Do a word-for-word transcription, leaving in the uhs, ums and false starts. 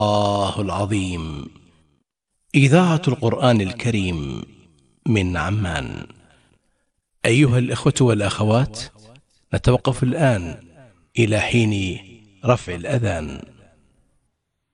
الله العظيم. إذاعة القرآن الكريم من عمان. أيها الإخوة والأخوات، نتوقف الآن إلى حين رفع الأذان.